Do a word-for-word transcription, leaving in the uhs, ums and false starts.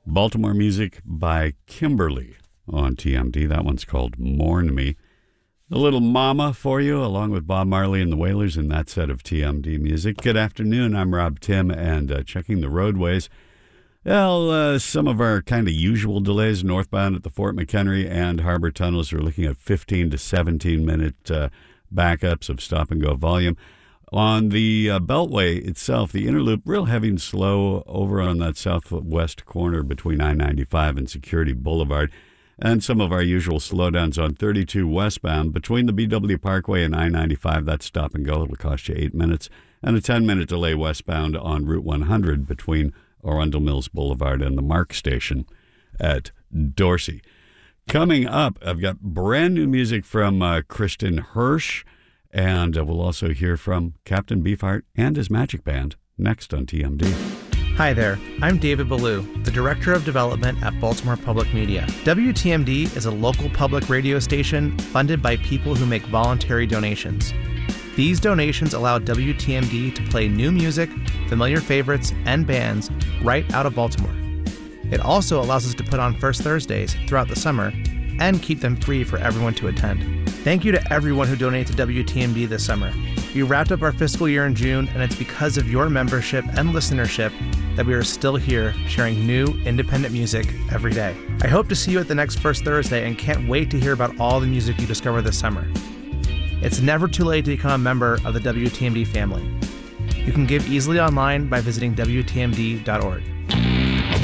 Baltimore music by Kimberly on T M D. That one's called Mourn Me. The Little Mama for you, along with Bob Marley and the Wailers in that set of T M D music. Good afternoon. I'm Rob Tim, and uh, checking the roadways. Well, uh, some of our kind of usual delays northbound at the Fort McHenry and Harbor tunnels are looking at fifteen to seventeen minute uh, backups of stop-and-go volume. On the uh, Beltway itself, the inner loop, real heavy and slow over on that southwest corner between I ninety-five and Security Boulevard. And some of our usual slowdowns on thirty-two westbound between the B W Parkway and I ninety-five. That's stop and go. It'll cost you eight minutes. And a ten-minute delay westbound on Route one hundred between Arundel Mills Boulevard and the Mark Station at Dorsey. Coming up, I've got brand new music from uh, Kristen Hirsch. And uh, we'll also hear from Captain Beefheart and his Magic Band next on T M D. Hi there, I'm David Ballou, the Director of Development at Baltimore Public Media. W T M D is a local public radio station funded by people who make voluntary donations. These donations allow W T M D to play new music, familiar favorites, and bands right out of Baltimore. It also allows us to put on First Thursdays throughout the summer and keep them free for everyone to attend. Thank you to everyone who donated to W T M D this summer. We wrapped up our fiscal year in June, and it's because of your membership and listenership that we are still here sharing new independent music every day. I hope to see you at the next First Thursday and can't wait to hear about all the music you discover this summer. It's never too late to become a member of the W T M D family. You can give easily online by visiting W T M D dot org.